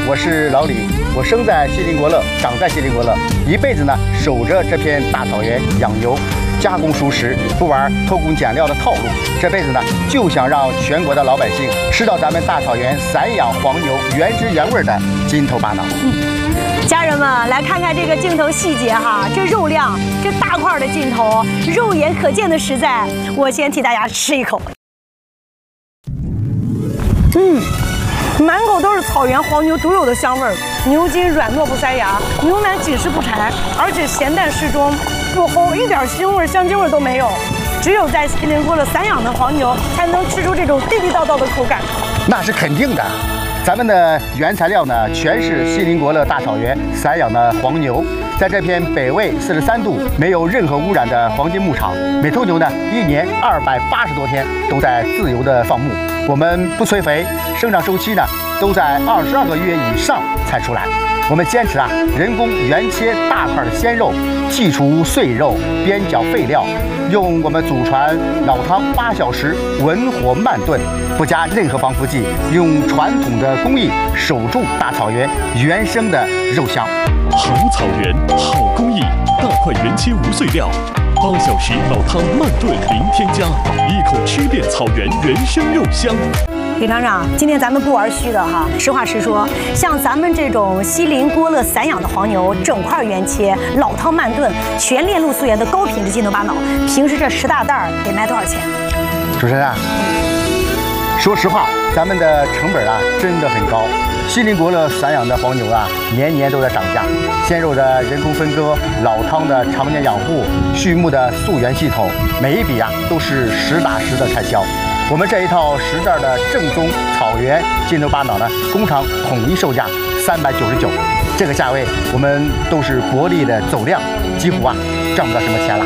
我是老李，我生在锡林郭勒，长在锡林郭勒，一辈子呢守着这片大草原养牛。 加工熟食，不玩偷工减料的套路。这辈子呢，就想让全国的老百姓吃到咱们大草原散养黄牛原汁原味的筋头巴脑。 家人们来看看这个镜头细节哈，这肉量，这大块的镜头，肉眼可见的实在。我先替大家吃一口。满口都是草原黄牛独有的香味儿，牛筋软糯不塞牙，牛腩紧实不柴，而且咸淡适中。 入喉一点腥味、香精味都没有，只有在锡林郭勒散养的黄牛才能吃出这种地地道道的口感。 那是肯定的，咱们的原材料呢，全是锡林郭勒大草原散养的黄牛，在这片北纬43度、没有任何污染的黄金牧场，每头牛呢1年280多天都在自由的放牧，我们不催肥，生长周期呢都在22个月以上才出来。 我们坚持人工原切大块的鲜肉，剔除碎肉、边角废料，用我们祖传老汤8小时文火慢炖，不加任何防腐剂，用传统的工艺守住大草原原生的肉香。 好草原，好工艺，大块原切无碎料，8小时老汤慢炖零添加，一口吃遍草原原生肉香。 李厂长，今天咱们不玩虚的哈，实话实说，像咱们这种锡林郭勒散养的黄牛，整块原切，老汤慢炖，全链路素颜的高品质筋头巴脑，平时这10大袋得卖多少钱？ 主持人啊，说实话，咱们的成本真的很高。锡林郭勒散养的黄牛年年都在涨价，鲜肉的人工分割，老汤的常年养护，畜牧的溯源系统，每一笔都是实打实的开销。 我们这一套10袋的正宗草原筋头巴脑呢，工厂统一售价399，这个价位我们都是薄利的走量，几乎赚不到什么钱了。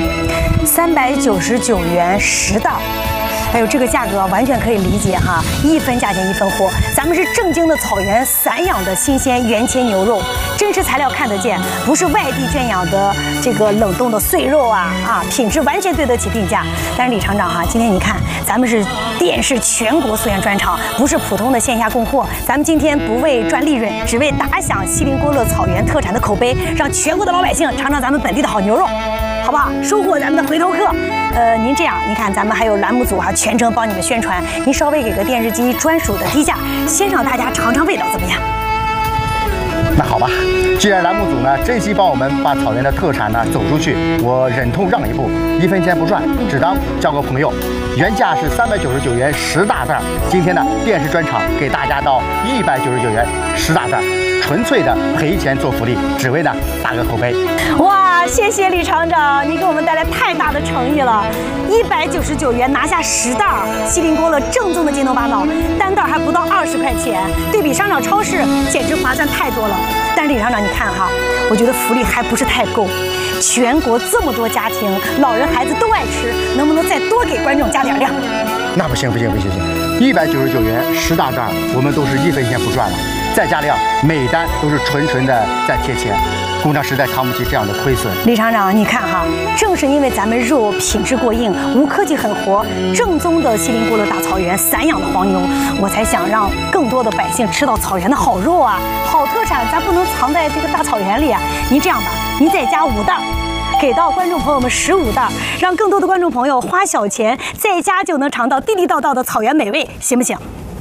399元10袋。 哎呦，这个价格完全可以理解哈，1分价钱1分货。咱们是正经的草原散养的新鲜原切牛肉，真实材料看得见，不是外地圈养的这个冷冻的碎肉品质完全对得起定价。但是李厂长哈，今天你看，咱们是电视全国溯源专场，不是普通的线下供货。咱们今天不为赚利润，只为打响锡林郭勒草原特产的口碑，让全国的老百姓尝尝咱们本地的好牛肉，好不好？收获咱们的回头客。 您这样，您看咱们还有栏目组全程帮你们宣传，您稍微给个电视机专属的低价，先让大家尝尝味道，怎么样？ 那好吧，既然栏目组呢真心帮我们把草原的特产走出去，我忍痛让一步，1分钱不赚，只当交个朋友。原价是399元10大袋，今天呢电视专场给大家到199元10大袋。 纯粹的赔钱做福利，只为呢打个口碑。 哇，谢谢李厂长，你给我们带来太大的诚意了。199元拿下10袋锡林郭勒正宗的筋头巴脑，单袋还不到20块钱，对比商场超市简直划算太多了。但是李厂长，你看哈，我觉得福利还不是太够。全国这么多家庭，老人孩子都爱吃，能不能再多给观众加点量？ 那不行，199元10大袋，我们都是1分钱不赚了。 再加量，每单都是纯的在贴钱，工厂实在扛不起这样的亏损。 李厂长，你看哈，正是因为咱们肉品质过硬，无科技狠活，正宗的锡林郭勒大草原散养的黄牛，我才想让更多的百姓吃到草原的好肉好特产，咱不能藏在这个大草原里您这样吧，您再加5袋。 给到观众朋友们15袋，让更多的观众朋友花小钱在家就能尝到地地道道的草原美味，行不行？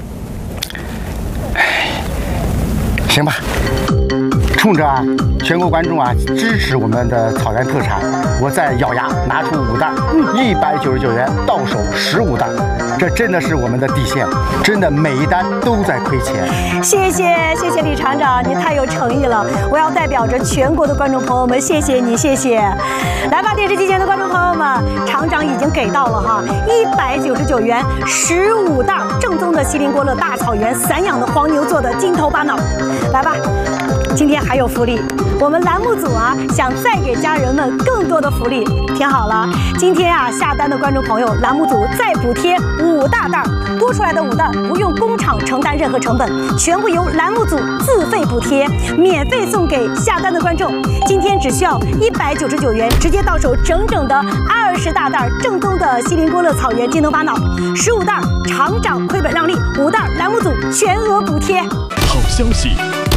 行吧，冲着全国观众支持我们的草原特产，我再咬牙拿出5袋，199元到手15袋，这真的是我们的底线，真的每一单都在亏钱。 谢谢李厂长，你太有诚意了，我要代表着全国的观众朋友们，谢谢你，谢谢。来吧，电视机前的观众朋友们，厂长已经给到了哈，199元15袋正宗的锡林郭勒大草原散养的黄牛做的筋头巴脑，来吧。 今天还有福利，我们栏目组想再给家人们更多的福利，听好了，今天下单的观众朋友，栏目组再补贴5大袋，多出来的5袋不用工厂承担任何成本，全部由栏目组自费补贴，免费送给下单的观众。今天只需要199元，直接到手整整的20大袋正宗的锡林郭勒草原筋头巴脑，15袋厂长亏本让利，5袋栏目组全额补贴。 好消息！